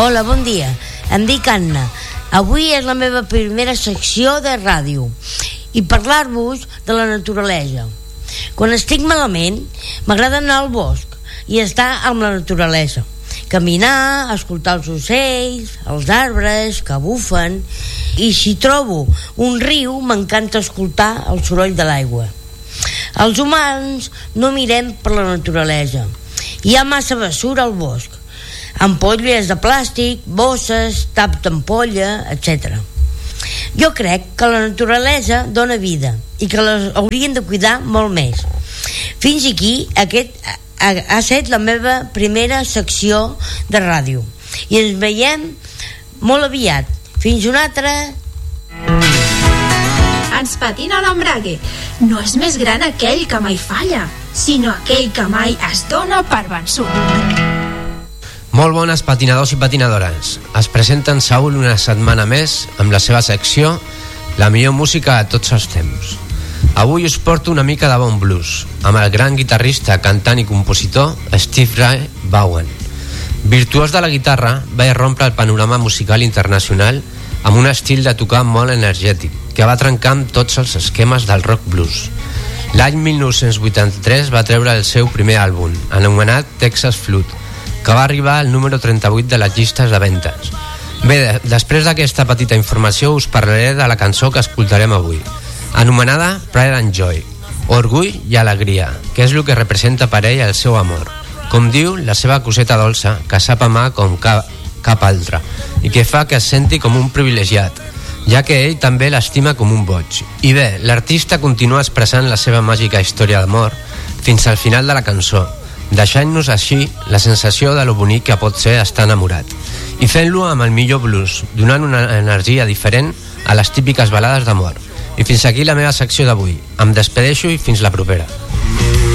Hola, bon dia. Em dic Anna. Avui és la meva primera secció de ràdio i parlar-vos de la naturalesa. Quan estic malament, m'agrada anar al bosc i estar amb la naturalesa. Caminar, escoltar els ocells, els arbres que bufen, i si trobo un riu m'encanta escoltar el soroll de l'aigua. Els humans no mirem per la naturalesa. Hi ha massa bessura al bosc, ampolles de plàstic, bosses, taps d'ampolla, etc. Jo crec que la naturalesa dona vida i que les haurien de cuidar molt més. Fins aquí aquest ha estat la meva primera secció de ràdio i ens veiem molt aviat. Fins una altra. Ens patina l'embrague. No és més gran aquell que mai falla, sinó aquell que mai es dona per vençut. Molt bones patinadors i patinadores. Es presenta en Saúl una setmana més amb la seva secció La millor música de tots els temps. Avui us porto una mica de bon blues amb el gran guitarrista, cantant i compositor Steve Ray Vaughan. Virtuós de la guitarra, va irrompre el panorama musical internacional amb un estil de tocar molt energètic que va trencar amb tots els esquemes del rock blues. L'any 1983 va treure el seu primer àlbum, anomenat Texas Flood, que va arribar al número 38 de les llistes de ventes. Bé, després d'aquesta petita informació us parlaré de la cançó que escoltarem avui, anomenada Pride and Joy, orgull i alegria, que és el que representa per ell el seu amor. Com diu, la seva coseta dolça, que sap amar com cap altra, i que fa que es senti com un privilegiat, ja que ell també l'estima com un boig. I bé, l'artista continua expressant la seva màgica història d'amor fins al final de la cançó, deixant-nos així la sensació de lo bonic que pot ser estar enamorat, i fent-lo amb el millor blues, donant una energia diferent a les típiques balades d'amor. I fins aquí la meva secció d'avui. Em despedeixo i fins la propera.